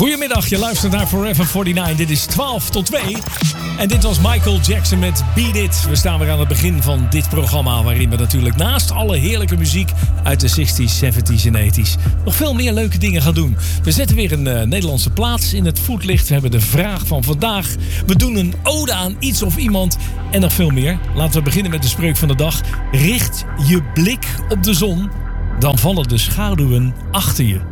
Goedemiddag, je luistert naar Forever 49. Dit is 12 tot 2. En dit was Michael Jackson met Beat It. We staan weer aan het begin van dit programma, waarin we natuurlijk naast alle heerlijke muziek uit de 60s, 70s en 80s nog veel meer leuke dingen gaan doen. We zetten weer een Nederlandse plaats in het voetlicht. We hebben de vraag van vandaag. We doen een ode aan iets of iemand en nog veel meer. Laten we beginnen met de spreuk van de dag. Richt je blik op de zon, dan vallen de schaduwen achter je.